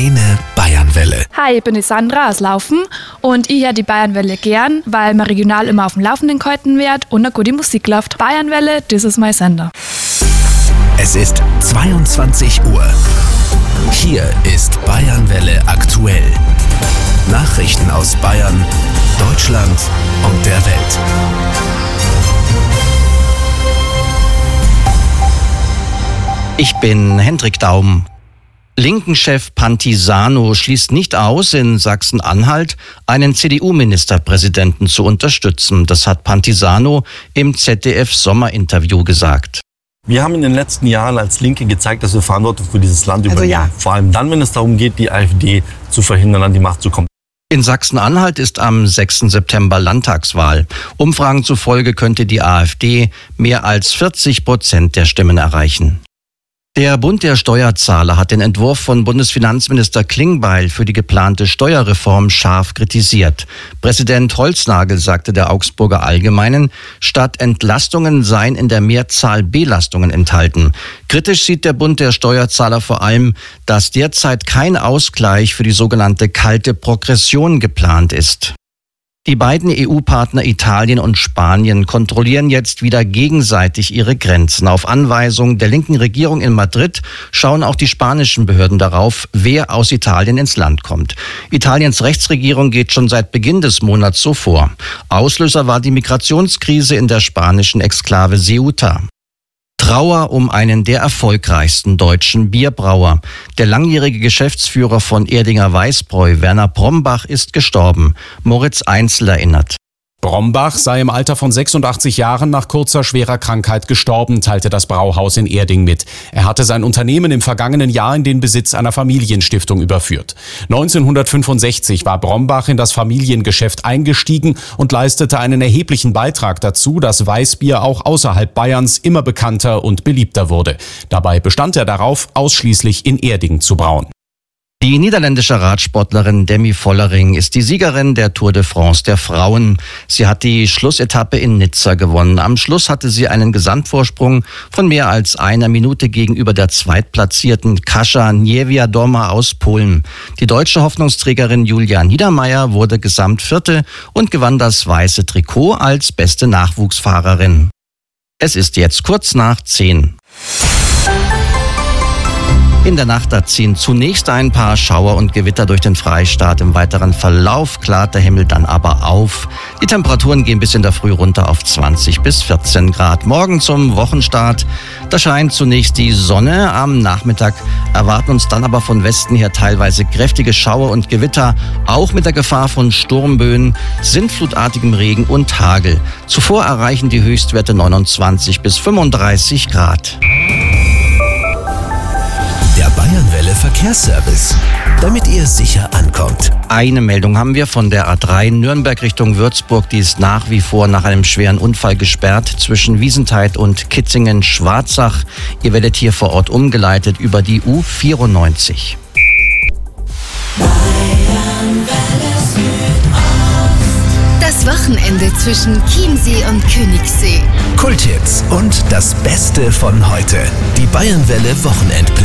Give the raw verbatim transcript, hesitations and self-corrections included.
Deine Bayernwelle. Hi, ich bin die Sandra aus Laufen und ich höre die Bayernwelle gern, weil man regional immer auf dem Laufenden gehalten wird und eine gute Musik läuft. Bayernwelle, das ist mein Sender. Es ist zweiundzwanzig Uhr. Hier ist Bayernwelle aktuell. Nachrichten aus Bayern, Deutschland und der Welt. Ich bin Hendrik Daum. Linken-Chef Pantisano schließt nicht aus, in Sachsen-Anhalt einen C D U-Ministerpräsidenten zu unterstützen. Das hat Pantisano im Z D F-Sommerinterview gesagt. Wir haben in den letzten Jahren als Linke gezeigt, dass wir Verantwortung für dieses Land also übernehmen. Ja. Vor allem dann, wenn es darum geht, die AfD zu verhindern, an die Macht zu kommen. In Sachsen-Anhalt ist am sechsten September Landtagswahl. Umfragen zufolge könnte die AfD mehr als vierzig Prozent der Stimmen erreichen. Der Bund der Steuerzahler hat den Entwurf von Bundesfinanzminister Klingbeil für die geplante Steuerreform scharf kritisiert. Präsident Holznagel sagte der Augsburger Allgemeinen, statt Entlastungen seien in der Mehrzahl Belastungen enthalten. Kritisch sieht der Bund der Steuerzahler vor allem, dass derzeit kein Ausgleich für die sogenannte kalte Progression geplant ist. Die beiden E U-Partner Italien und Spanien kontrollieren jetzt wieder gegenseitig ihre Grenzen. Auf Anweisung der linken Regierung in Madrid schauen auch die spanischen Behörden darauf, wer aus Italien ins Land kommt. Italiens Rechtsregierung geht schon seit Beginn des Monats so vor. Auslöser war die Migrationskrise in der spanischen Exklave Ceuta. Trauer um einen der erfolgreichsten deutschen Bierbrauer. Der langjährige Geschäftsführer von Erdinger Weißbräu, Werner Brombach, ist gestorben. Moritz Einzel erinnert. Brombach sei im Alter von sechsundachtzig Jahren nach kurzer schwerer Krankheit gestorben, teilte das Brauhaus in Erding mit. Er hatte sein Unternehmen im vergangenen Jahr in den Besitz einer Familienstiftung überführt. neunzehnhundertfünfundsechzig war Brombach in das Familiengeschäft eingestiegen und leistete einen erheblichen Beitrag dazu, dass Weißbier auch außerhalb Bayerns immer bekannter und beliebter wurde. Dabei bestand er darauf, ausschließlich in Erding zu brauen. Die niederländische Radsportlerin Demi Vollering ist die Siegerin der Tour de France der Frauen. Sie hat die Schlussetappe in Nizza gewonnen. Am Schluss hatte sie einen Gesamtvorsprung von mehr als einer Minute gegenüber der zweitplatzierten Kasia Niewiadoma aus Polen. Die deutsche Hoffnungsträgerin Julia Niedermeyer wurde Gesamtvierte und gewann das weiße Trikot als beste Nachwuchsfahrerin. Es ist jetzt kurz nach zehn. In der Nacht da ziehen zunächst ein paar Schauer und Gewitter durch den Freistaat. Im weiteren Verlauf klart der Himmel dann aber auf. Die Temperaturen gehen bis in der Früh runter auf zwanzig bis vierzehn Grad. Morgen zum Wochenstart, da scheint zunächst die Sonne. Am Nachmittag erwarten uns dann aber von Westen her teilweise kräftige Schauer und Gewitter, auch mit der Gefahr von Sturmböen, sintflutartigem Regen und Hagel. Zuvor erreichen die Höchstwerte neunundzwanzig bis fünfunddreißig Grad. Der Bayernwelle Verkehrsservice, damit ihr sicher ankommt. Eine Meldung haben wir von der A drei Nürnberg Richtung Würzburg. Die ist nach wie vor nach einem schweren Unfall gesperrt zwischen Wiesenthal und Kitzingen-Schwarzach. Ihr werdet hier vor Ort umgeleitet über die U vierundneunzig. Das Wochenende zwischen Chiemsee und Königssee. Kulthits und das Beste von heute. Die Bayernwelle Wochenendpläne.